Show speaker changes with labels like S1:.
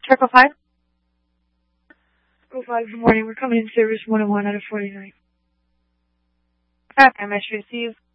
S1: Circle 5?
S2: Circle 5, good morning. We're coming in service 101 out of 49.
S1: Okay, I'm going to receive.